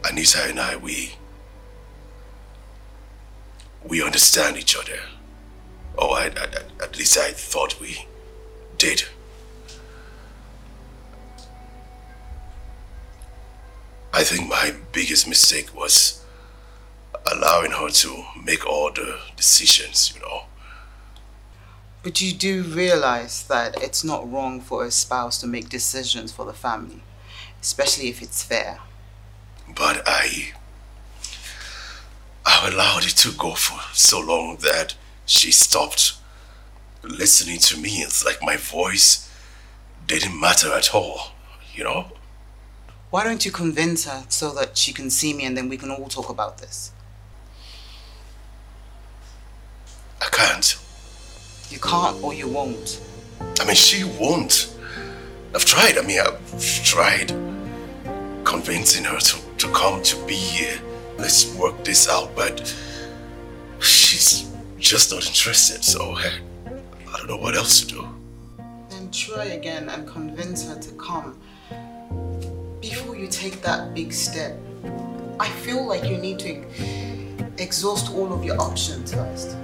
Anita and I, we understand each other. Oh, at least I thought we did. I think my biggest mistake was allowing her to make all the decisions. But you do realize that it's not wrong for a spouse to make decisions for the family, especially if it's fair. But I allowed it to go for so long that she stopped listening to me. It's like my voice didn't matter at all. Why don't you convince her so that she can see me and then we can all talk about this? I can't. You can't or you won't. I mean, she won't. I've tried. I've tried convincing her to come to be here. Let's work this out, but she's just not interested, so I don't know what else to do. Then try again and convince her to come before you take that big step. I feel like you need to exhaust all of your options first.